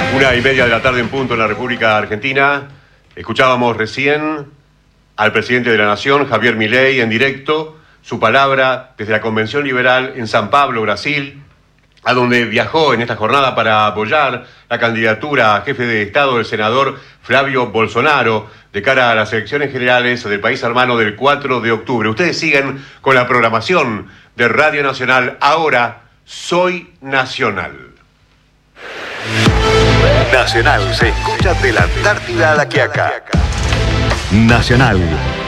1:30 de la tarde en punto en la República Argentina. Escuchábamos recién al presidente de la Nación, Javier Milei, en directo, su palabra desde la Convención Liberal en San Pablo, Brasil, a donde viajó en esta jornada para apoyar la candidatura a jefe de Estado del senador Flavio Bolsonaro de cara a las elecciones generales del país hermano del 4 de octubre. Ustedes siguen con la programación de Radio Nacional. Ahora, Soy Nacional. Nacional se escucha de la Antártida a la Quiaca. Nacional